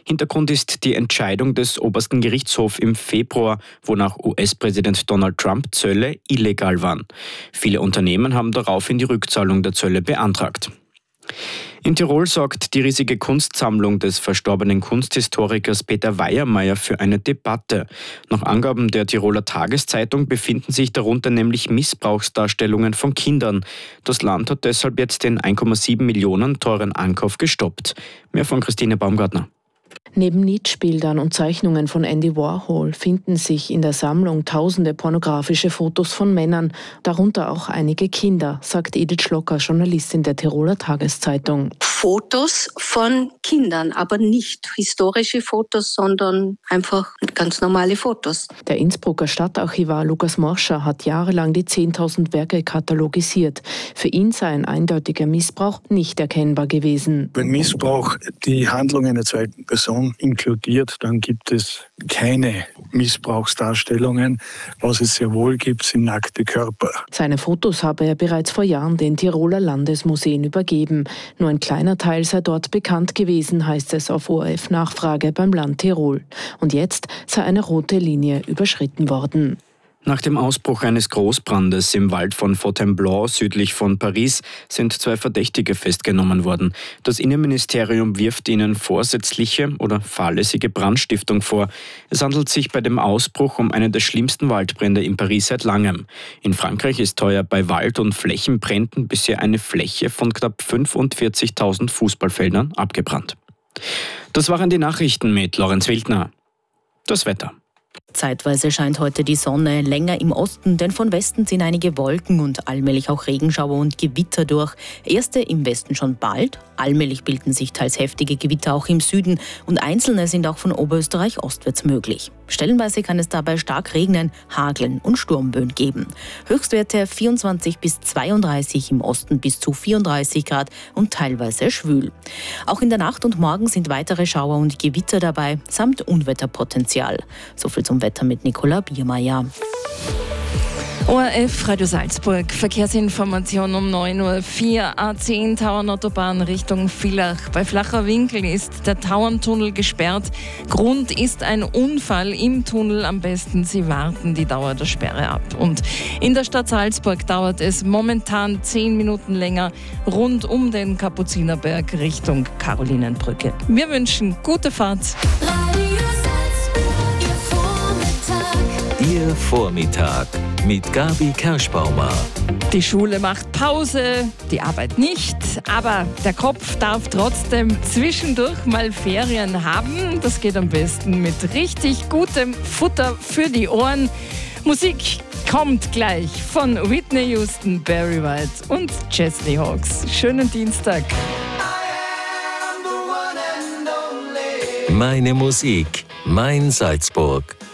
Hintergrund ist die Entscheidung des obersten Gerichtshofs im Februar, wonach US-Präsident Donald Trump Zölle illegal waren. Viele Unternehmen haben daraufhin die Rückzahlung der Zölle beantragt. In Tirol sorgt die riesige Kunstsammlung des verstorbenen Kunsthistorikers Peter Weiermeier für eine Debatte. Nach Angaben der Tiroler Tageszeitung befinden sich darunter nämlich Missbrauchsdarstellungen von Kindern. Das Land hat deshalb jetzt den 1,7 Millionen teuren Ankauf gestoppt. Mehr von Christine Baumgartner. Neben Nietzsche-Bildern und Zeichnungen von Andy Warhol finden sich in der Sammlung tausende pornografische Fotos von Männern, darunter auch einige Kinder, sagt Edith Schlocker, Journalistin der Tiroler Tageszeitung. Fotos von Kindern, aber nicht historische Fotos, sondern einfach ganz normale Fotos. Der Innsbrucker Stadtarchivar Lukas Morscher hat jahrelang die 10.000 Werke katalogisiert. Für ihn sei ein eindeutiger Missbrauch nicht erkennbar gewesen. Wenn Missbrauch die Handlung einer zweiten Person inkludiert, dann gibt es keine Missbrauchsdarstellungen. Was es sehr wohl gibt, sind nackte Körper. Seine Fotos habe er bereits vor Jahren den Tiroler Landesmuseen übergeben. Nur ein kleiner Teil sei dort bekannt gewesen, heißt es auf ORF-Nachfrage beim Land Tirol. Und jetzt sei eine rote Linie überschritten worden. Nach dem Ausbruch eines Großbrandes im Wald von Fontainebleau südlich von Paris sind 2 Verdächtige festgenommen worden. Das Innenministerium wirft ihnen vorsätzliche oder fahrlässige Brandstiftung vor. Es handelt sich bei dem Ausbruch um einen der schlimmsten Waldbrände in Paris seit langem. In Frankreich ist heuer bei Wald- und Flächenbränden bisher eine Fläche von knapp 45.000 Fußballfeldern abgebrannt. Das waren die Nachrichten mit Lorenz Wildner. Das Wetter. Zeitweise scheint heute die Sonne, länger im Osten, denn von Westen ziehen einige Wolken und allmählich auch Regenschauer und Gewitter durch. Erste im Westen schon bald, allmählich bilden sich teils heftige Gewitter auch im Süden und einzelne sind auch von Oberösterreich ostwärts möglich. Stellenweise kann es dabei stark regnen, hageln und Sturmböen geben. Höchstwerte 24 bis 32, im Osten bis zu 34 Grad und teilweise schwül. Auch in der Nacht und morgen sind weitere Schauer und Gewitter dabei, samt Unwetterpotenzial. So viel zum Wetter mit Nicola Biermeier. ORF Radio Salzburg, Verkehrsinformation um 9.04 Uhr, A10 Tauernautobahn Richtung Villach. Bei Flacher Winkel ist der Tauerntunnel gesperrt. Grund ist ein Unfall im Tunnel. Am besten Sie warten die Dauer der Sperre ab. Und in der Stadt Salzburg dauert es momentan 10 Minuten länger rund um den Kapuzinerberg Richtung Karolinenbrücke. Wir wünschen gute Fahrt. Ihr Vormittag mit Gabi Kerschbaumer. Die Schule macht Pause, die Arbeit nicht, aber der Kopf darf trotzdem zwischendurch mal Ferien haben. Das geht am besten mit richtig gutem Futter für die Ohren. Musik kommt gleich von Whitney Houston, Barry White und Chesney Hawkes. Schönen Dienstag. Meine Musik, mein Salzburg.